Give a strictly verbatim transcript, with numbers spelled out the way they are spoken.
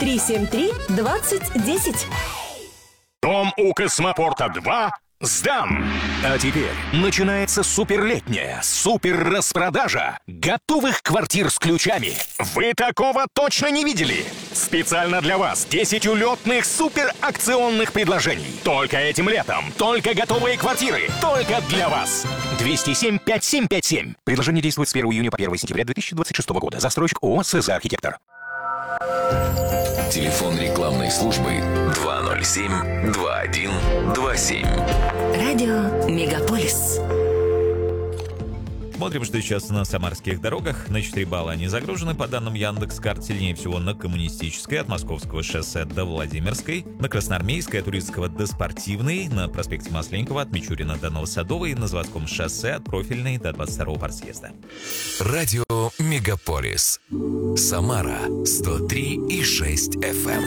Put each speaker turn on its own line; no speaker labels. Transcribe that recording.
три семь три двадцать десять.
Дом у Космопорта два сдан. А теперь начинается суперлетняя супер-распродажа готовых квартир с ключами. Вы такого точно не видели? Специально для вас десять улетных суперакционных предложений. Только этим летом. Только готовые квартиры. Только для вас. двести семь пятьдесят семь пятьдесят семь. Предложение действует с первого июня по первое сентября две тысячи двадцать шестого года. Застройщик ООО «СЗ Архитектор».
Телефон рекламной службы два ноль семь два один два семь.
Радио Мегаполис.
Смотрим, что сейчас на самарских дорогах. На четыре балла они загружены. По данным Яндекс.Карт, сильнее всего на Коммунистической, от Московского шоссе до Владимирской, на Красноармейской, от Урицкого до Спортивной, на проспекте Масленникова, от Мичурина до Новосадовой, на Заводском шоссе, от Профильной до двадцать второго партсъезда.
Радио Мегаполис. Самара сто три и шесть эф эм.